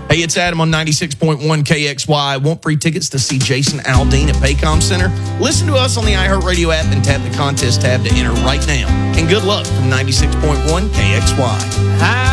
Hey, it's Adam on 96.1 KXY. Want free tickets to see Jason Aldean at Paycom Center? Listen to us on the iHeartRadio app and tap the contest tab to enter right now. And good luck from 96.1 KXY.